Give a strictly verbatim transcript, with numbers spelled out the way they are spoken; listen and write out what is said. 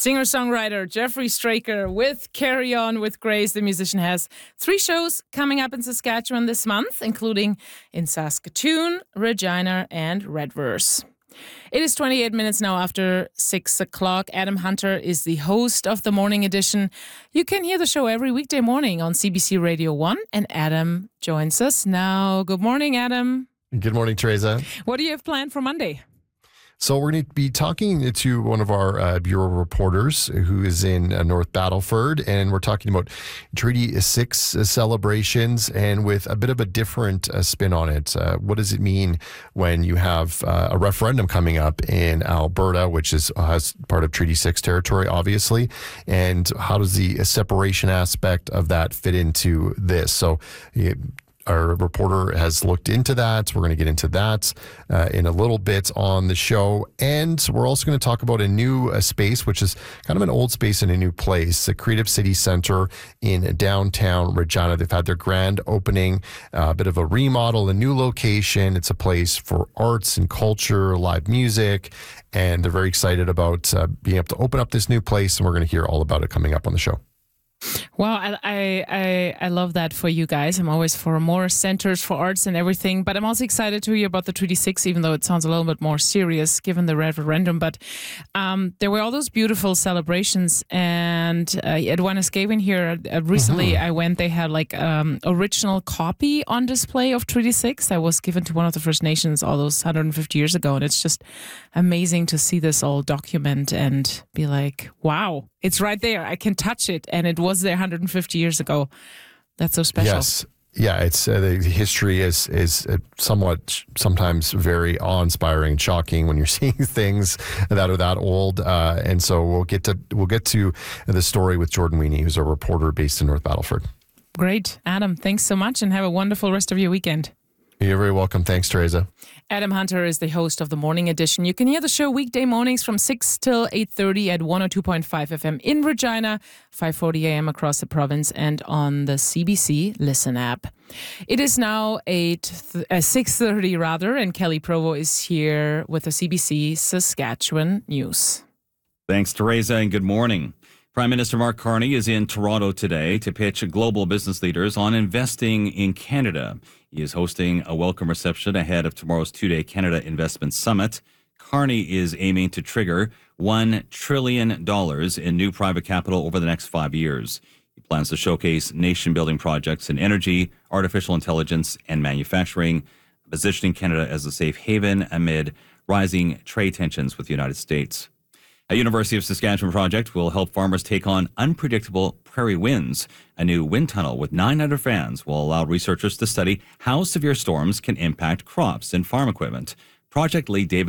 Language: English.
Singer-songwriter Jeffrey Straker with Carry On with Grace. The musician has three shows coming up in Saskatchewan this month, including in Saskatoon, Regina, and Redverse. It is twenty-eight minutes now after six o'clock. Adam Hunter is the host of the Morning Edition. You can hear the show every weekday morning on C B C Radio one, and Adam joins us now. Good morning, Adam. Good morning, Teresa. What do you have planned for Monday? So we're going to be talking to one of our uh, bureau reporters who is in uh, North Battleford, and we're talking about Treaty six celebrations and with a bit of a different uh, spin on it. Uh, what does it mean when you have uh, a referendum coming up in Alberta, which is has part of Treaty six territory, obviously, and how does the separation aspect of that fit into this? So it, Our reporter has looked into that. We're going to get into that uh, in a little bit on the show. And we're also going to talk about a new uh, space, which is kind of an old space in a new place, the Creative City Centre in downtown Regina. They've had their grand opening, uh, a bit of a remodel, a new location. It's a place for arts and culture, live music, and they're very excited about uh, being able to open up this new place. And we're going to hear all about it coming up on the show. Well, I, I I love that for you guys. I'm always for more centers for arts and everything, but I'm also excited to hear about the Treaty six, even though it sounds a little bit more serious given the referendum. But um, there were all those beautiful celebrations, and uh, at Wanuskewin here uh, recently, mm-hmm. I went. They had like um, original copy on display of Treaty six that was given to one of the First Nations all those one hundred fifty years ago, and it's just amazing to see this all document and be like, wow. It's right there. I can touch it, and it was there one hundred fifty years ago. That's so special. Yes. Yeah, it's uh, the history is is uh, somewhat sometimes very awe-inspiring, shocking when you're seeing things that are that old. Uh, and so we'll get to we'll get to the story with Jordan Weenie, who's a reporter based in North Battleford. Great, Adam. Thanks so much, and have a wonderful rest of your weekend. You're very welcome. Thanks, Teresa. Adam Hunter is the host of the Morning Edition. You can hear the show weekday mornings from six till eight thirty at one oh two point five F M in Regina, five forty a.m. across the province, and on the C B C Listen app. It is now eight, uh, six thirty rather, and Kelly Provo is here with the C B C Saskatchewan News. Thanks, Teresa, and good morning. Prime Minister Mark Carney is in Toronto today to pitch global business leaders on investing in Canada. He is hosting a welcome reception ahead of tomorrow's two-day Canada Investment Summit. Carney is aiming to trigger one trillion dollars in new private capital over the next five years. He plans to showcase nation-building projects in energy, artificial intelligence, and manufacturing, positioning Canada as a safe haven amid rising trade tensions with the United States. A University of Saskatchewan project will help farmers take on unpredictable prairie winds. A new wind tunnel with nine hundred fans will allow researchers to study how severe storms can impact crops and farm equipment. Project lead David